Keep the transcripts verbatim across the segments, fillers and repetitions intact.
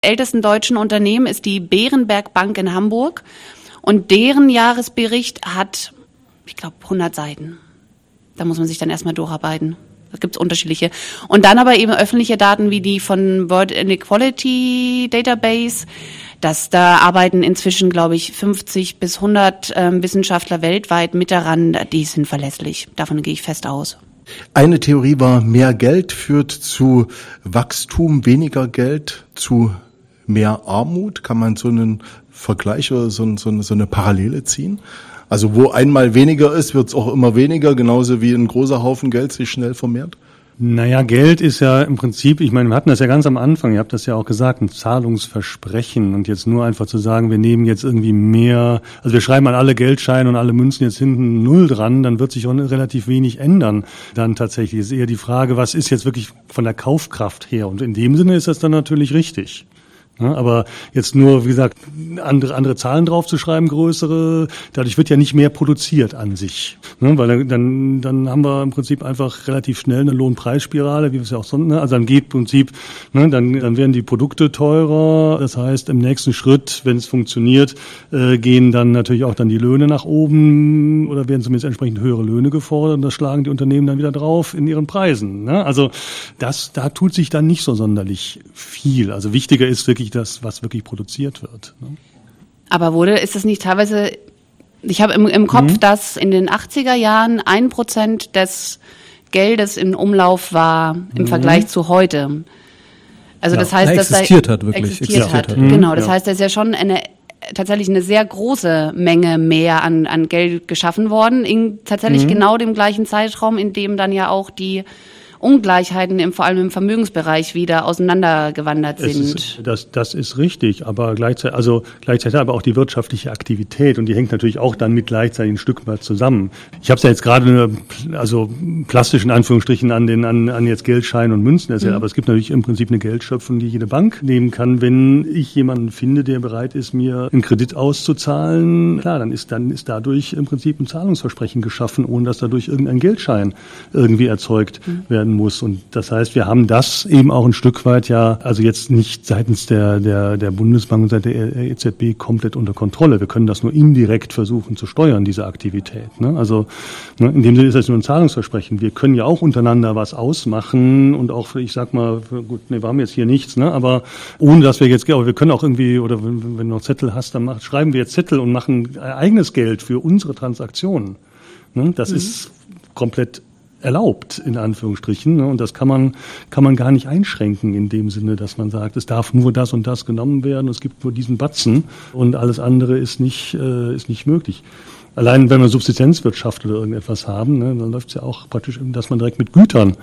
ältesten deutschen Unternehmen ist die Bärenberg Bank in Hamburg und deren Jahresbericht hat, ich glaube, hundert Seiten. Da muss man sich dann erstmal durcharbeiten. Da gibt's unterschiedliche. Und dann aber eben öffentliche Daten wie die von World Inequality Database. Das, da arbeiten inzwischen, glaube ich, fünfzig bis hundert ähm, Wissenschaftler weltweit mit daran. Die sind verlässlich. Davon gehe ich fest aus. Eine Theorie war, mehr Geld führt zu Wachstum, weniger Geld zu mehr Armut. Kann man so einen Vergleich oder so, so, so eine Parallele ziehen? Also wo einmal weniger ist, wird es auch immer weniger, genauso wie ein großer Haufen Geld sich schnell vermehrt? Naja, Geld ist ja im Prinzip, ich meine, wir hatten das ja ganz am Anfang, ihr habt das ja auch gesagt, ein Zahlungsversprechen. Und jetzt nur einfach zu sagen, wir nehmen jetzt irgendwie mehr, also wir schreiben an alle Geldscheine und alle Münzen jetzt hinten Null dran, dann wird sich auch relativ wenig ändern. Dann tatsächlich ist eher die Frage, was ist jetzt wirklich von der Kaufkraft her? Und in dem Sinne ist das dann natürlich richtig. Ja, aber jetzt nur, wie gesagt, andere, andere Zahlen draufzuschreiben, größere, dadurch wird ja nicht mehr produziert an sich. Ne, weil dann, dann haben wir im Prinzip einfach relativ schnell eine Lohnpreisspirale, wie wir es ja auch sonst, ne? Also dann geht im Prinzip, ne, dann, dann werden die Produkte teurer. Das heißt, im nächsten Schritt, wenn es funktioniert, äh, gehen dann natürlich auch dann die Löhne nach oben oder werden zumindest entsprechend höhere Löhne gefordert und das schlagen die Unternehmen dann wieder drauf in ihren Preisen. Ne? Also das, da tut sich dann nicht so sonderlich viel. Also wichtiger ist wirklich das, was wirklich produziert wird. Ne? Aber wurde, ist das nicht teilweise, ich habe im, im Kopf, mhm. dass in den achtziger Jahren ein Prozent des Geldes in Umlauf war im mhm. Vergleich zu heute. Also ja, das heißt, dass existiert da hat wirklich existiert, existiert hat. hat. Mhm. Genau, das ja. heißt, da ist ja schon eine tatsächlich eine sehr große Menge mehr an, an Geld geschaffen worden, in tatsächlich mhm. genau dem gleichen Zeitraum, in dem dann ja auch die Ungleichheiten im, vor allem im Vermögensbereich wieder auseinandergewandert sind. Ist, das, das ist richtig, aber gleichzeitig, also gleichzeitig aber auch die wirtschaftliche Aktivität und die hängt natürlich auch dann mit gleichzeitig ein Stück weit zusammen. Ich habe es ja jetzt gerade, also plastisch in Anführungsstrichen an den an, an jetzt Geldscheinen und Münzen erzählt, mhm. aber es gibt natürlich im Prinzip eine Geldschöpfung, die jede Bank nehmen kann, wenn ich jemanden finde, der bereit ist, mir einen Kredit auszuzahlen. Klar, dann ist dann ist dadurch im Prinzip ein Zahlungsversprechen geschaffen, ohne dass dadurch irgendein Geldschein irgendwie erzeugt mhm. werden muss. Und das heißt, wir haben das eben auch ein Stück weit ja, also jetzt nicht seitens der, der, der Bundesbank und seitens der E Z B komplett unter Kontrolle. Wir können das nur indirekt versuchen zu steuern, diese Aktivität. Ne? Also ne, in dem Sinne ist das nur ein Zahlungsversprechen. Wir können ja auch untereinander was ausmachen und auch, ich sag mal, gut, ne, wir haben jetzt hier nichts, ne, aber ohne dass wir jetzt, aber wir können auch irgendwie, oder wenn, wenn du noch Zettel hast, dann macht, schreiben wir jetzt Zettel und machen eigenes Geld für unsere Transaktionen. Ne? Das mhm. ist komplett erlaubt, in Anführungsstrichen. Ne? Und das kann man, kann man gar nicht einschränken in dem Sinne, dass man sagt, es darf nur das und das genommen werden, es gibt nur diesen Batzen und alles andere ist nicht, äh, ist nicht möglich. Allein wenn wir Subsistenzwirtschaft oder irgendetwas haben, ne, dann läuft es ja auch praktisch, dass man direkt mit Gütern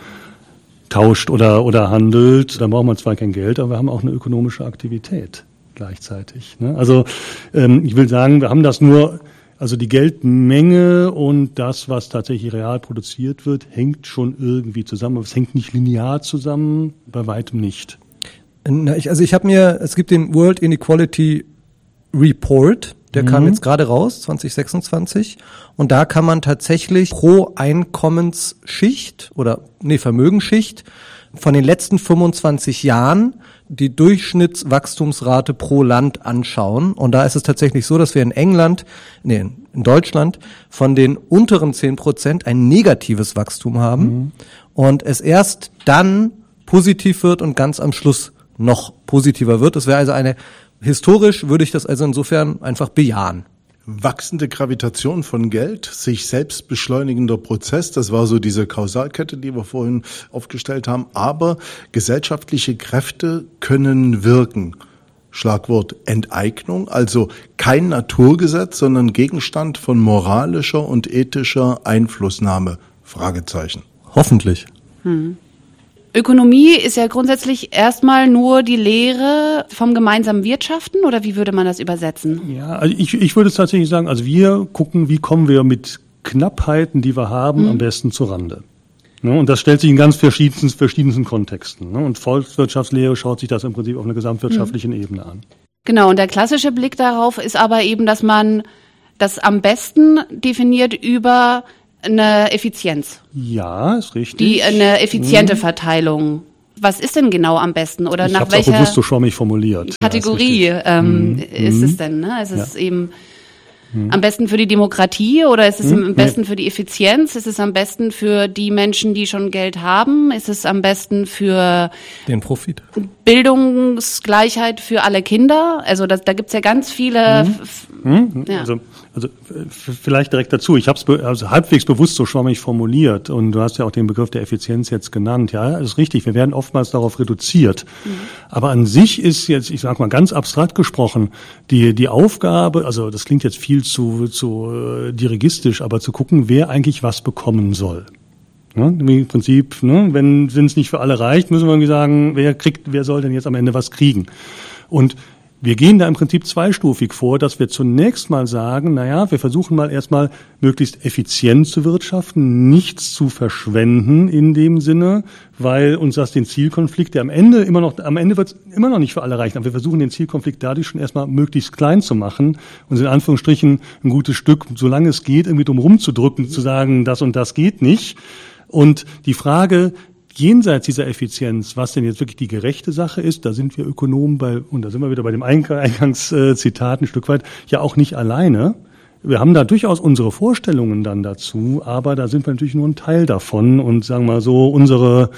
tauscht oder, oder handelt. Da braucht man zwar kein Geld, aber wir haben auch eine ökonomische Aktivität gleichzeitig. Ne? Also ähm, ich will sagen, wir haben das nur, also die Geldmenge und das, was tatsächlich real produziert wird, hängt schon irgendwie zusammen. Aber es hängt nicht linear zusammen, bei weitem nicht. Na, ich, also ich habe mir, es gibt den World Inequality Report, der mhm. kam jetzt gerade raus, zwanzig sechsundzwanzig. Und da kann man tatsächlich pro Einkommensschicht oder nee Vermögensschicht von den letzten fünfundzwanzig Jahren die Durchschnittswachstumsrate pro Land anschauen. Und da ist es tatsächlich so, dass wir in England, nee, in Deutschland von den unteren zehn Prozent ein negatives Wachstum haben mhm. und es erst dann positiv wird und ganz am Schluss noch positiver wird. Das wäre also eine, historisch würde ich das also insofern einfach bejahen. Wachsende Gravitation von Geld, sich selbst beschleunigender Prozess, das war so diese Kausalkette, die wir vorhin aufgestellt haben, aber gesellschaftliche Kräfte können wirken. Schlagwort Enteignung, also kein Naturgesetz, sondern Gegenstand von moralischer und ethischer Einflussnahme. Fragezeichen. Hoffentlich. Hm. Ökonomie ist ja grundsätzlich erstmal nur die Lehre vom gemeinsamen Wirtschaften, oder wie würde man das übersetzen? Ja, also ich, ich würde tatsächlich sagen, also wir gucken, wie kommen wir mit Knappheiten, die wir haben, mhm. am besten zurande. Ne, und das stellt sich in ganz verschiedensten, verschiedensten Kontexten. Ne, und Volkswirtschaftslehre schaut sich das im Prinzip auf einer gesamtwirtschaftlichen mhm. Ebene an. Genau, und der klassische Blick darauf ist aber eben, dass man das am besten definiert über eine Effizienz. Ja, ist richtig. Die eine effiziente hm. Verteilung was ist denn genau am besten? Oder ich nach welcher auch bewusst so schwammig formuliert. Kategorie ja, ist, ähm, mhm. ist es denn? Ne? Ist es ja. eben am besten für die Demokratie oder ist es Hm? am besten für die Effizienz? Ist es am besten für die Menschen, die schon Geld haben? Ist es am besten für den Profit? Bildungsgleichheit für alle Kinder? Also das, da gibt's ja ganz viele. Hm? Hm? Ja. Also, also vielleicht direkt dazu. Ich habe es be- also halbwegs bewusst so schwammig formuliert und du hast ja auch den Begriff der Effizienz jetzt genannt. Ja, das ist richtig. Wir werden oftmals darauf reduziert. Mhm. Aber an sich ist jetzt, ich sag mal ganz abstrakt gesprochen, die die Aufgabe, also das klingt jetzt viel zu zu äh, dirigistisch, aber zu gucken, wer eigentlich was bekommen soll. Ja, im Prinzip, ne, wenn es nicht für alle reicht, müssen wir irgendwie sagen, wer kriegt, wer soll denn jetzt am Ende was kriegen? Und wir gehen da im Prinzip zweistufig vor, dass wir zunächst mal sagen, naja, wir versuchen mal erstmal möglichst effizient zu wirtschaften, nichts zu verschwenden in dem Sinne, weil uns das den Zielkonflikt, der am Ende immer noch, am Ende wird es immer noch nicht für alle reichen, aber wir versuchen den Zielkonflikt dadurch schon erstmal möglichst klein zu machen und in Anführungsstrichen ein gutes Stück, solange es geht, irgendwie drum rumzudrücken, zu sagen, das und das geht nicht. Und die Frage, jenseits dieser Effizienz, was denn jetzt wirklich die gerechte Sache ist, da sind wir Ökonomen bei, und da sind wir wieder bei dem Eingangszitat ein Stück weit, ja auch nicht alleine. Wir haben da durchaus unsere Vorstellungen dann dazu, aber da sind wir natürlich nur ein Teil davon und sagen wir mal so, unsere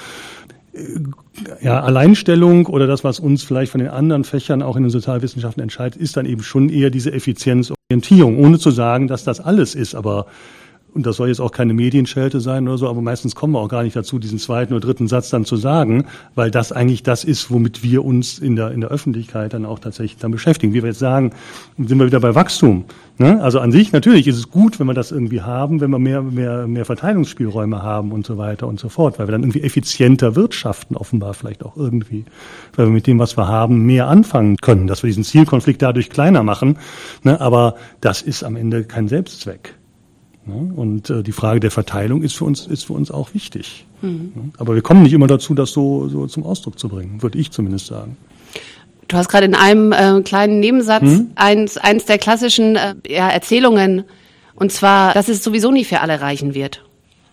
ja, Alleinstellung oder das, was uns vielleicht von den anderen Fächern auch in den Sozialwissenschaften entscheidet, ist dann eben schon eher diese Effizienzorientierung, ohne zu sagen, dass das alles ist, aber und das soll jetzt auch keine Medienschelte sein oder so, aber meistens kommen wir auch gar nicht dazu, diesen zweiten oder dritten Satz dann zu sagen, weil das eigentlich das ist, womit wir uns in der in der Öffentlichkeit dann auch tatsächlich dann beschäftigen. Wie wir jetzt sagen, sind wir wieder bei Wachstum. Ne? Also an sich natürlich ist es gut, wenn wir das irgendwie haben, wenn wir mehr mehr mehr Verteilungsspielräume haben und so weiter und so fort, weil wir dann irgendwie effizienter wirtschaften, offenbar vielleicht auch irgendwie, weil wir mit dem, was wir haben, mehr anfangen können, dass wir diesen Zielkonflikt dadurch kleiner machen. Ne? Aber das ist am Ende kein Selbstzweck. Und äh, die Frage der Verteilung ist für uns ist für uns auch wichtig. Mhm. Aber wir kommen nicht immer dazu, das so, so zum Ausdruck zu bringen, würde ich zumindest sagen. Du hast gerade in einem äh, kleinen Nebensatz mhm. eins, eins der klassischen äh, ja, Erzählungen, und zwar, dass es sowieso nie für alle reichen wird.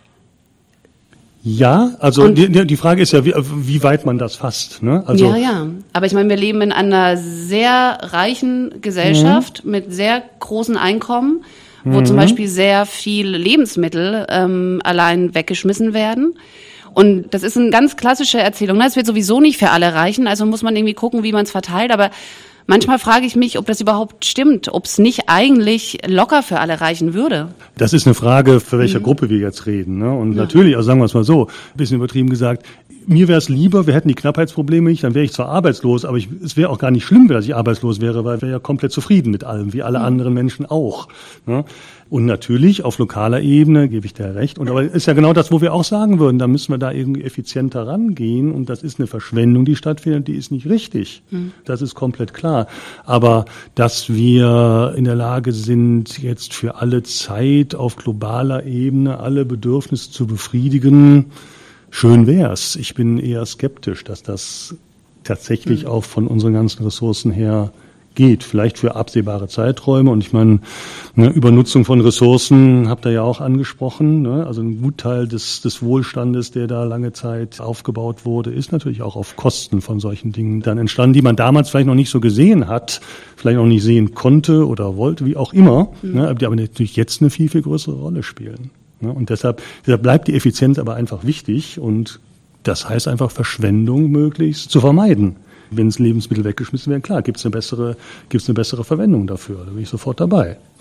Ja, also die, die Frage ist ja, wie, wie weit man das fasst. Ne? Also, ja, ja. Aber ich meine, wir leben in einer sehr reichen Gesellschaft mhm. mit sehr großen Einkommen, wo mhm. zum Beispiel sehr viel Lebensmittel ähm, allein weggeschmissen werden. Und das ist eine ganz klassische Erzählung. Es wird sowieso nicht für alle reichen, also muss man irgendwie gucken, wie man es verteilt. Aber manchmal frage ich mich, ob das überhaupt stimmt, ob es nicht eigentlich locker für alle reichen würde. Das ist eine Frage, für welche mhm. Gruppe wir jetzt reden. Ne? Und ja. natürlich, also sagen wir es mal so, ein bisschen übertrieben gesagt, mir wäre es lieber, wir hätten die Knappheitsprobleme nicht, dann wäre ich zwar arbeitslos, aber ich, es wäre auch gar nicht schlimm, dass ich arbeitslos wäre, weil ich wäre ja komplett zufrieden mit allem, wie alle mhm. anderen Menschen auch. Ne? Und natürlich auf lokaler Ebene gebe ich dir recht. Und aber ist ja genau das, wo wir auch sagen würden, da müssen wir da irgendwie effizienter rangehen. Und das ist eine Verschwendung, die stattfindet, die ist nicht richtig. Mhm. Das ist komplett klar. Aber dass wir in der Lage sind, jetzt für alle Zeit auf globaler Ebene alle Bedürfnisse zu befriedigen, schön wär's. Ich bin eher skeptisch, dass das tatsächlich mhm. auch von unseren ganzen Ressourcen her geht. Vielleicht für absehbare Zeiträume. Und ich meine, ne, Übernutzung von Ressourcen habt ihr ja auch angesprochen. Ne? Also ein Gutteil des, des Wohlstandes, der da lange Zeit aufgebaut wurde, ist natürlich auch auf Kosten von solchen Dingen dann entstanden, die man damals vielleicht noch nicht so gesehen hat, vielleicht noch nicht sehen konnte oder wollte, wie auch immer, mhm. ne? die aber natürlich jetzt eine viel, viel größere Rolle spielen. Ne? Und deshalb, deshalb bleibt die Effizienz aber einfach wichtig und das heißt einfach Verschwendung möglichst zu vermeiden. Wenn es Lebensmittel weggeschmissen werden, klar, gibt es eine bessere, gibt's eine bessere Verwendung dafür. Da bin ich sofort dabei.